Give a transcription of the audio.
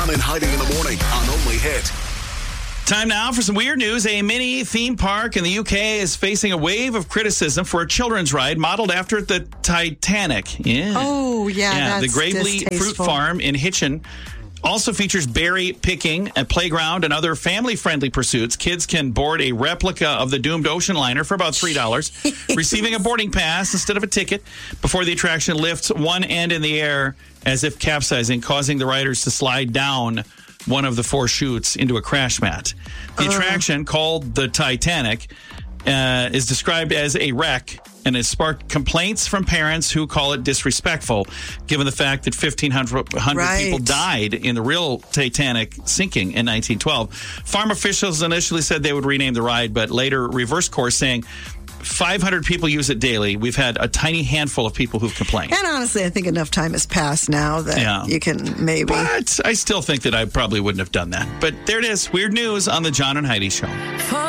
John and Heidi in the morning on Only Hit. Time now for some weird news. A mini theme park in the UK is facing a wave of criticism for a children's ride modeled after the Titanic. Yeah. Oh, yeah. The That's Gravely Fruit distasteful. Farm in Hitchin also features berry picking, a playground, and other family-friendly pursuits. Kids can board a replica of the doomed ocean liner for about $3, receiving a boarding pass instead of a ticket before the attraction lifts one end in the air as if capsizing, causing the riders to slide down one of the 4 chutes into a crash mat. The attraction, called the Titanic, is described as a wreck and has sparked complaints from parents who call it disrespectful, given the fact that 1,500 people died in the real Titanic sinking in 1912. Farm officials initially said they would rename the ride, but later reversed course, saying 500 people use it daily. We've had a tiny handful of people who've complained. And honestly, I think enough time has passed now that you can maybe. But I still think that I probably wouldn't have done that. But there it is. Weird news on the John and Heidi Show.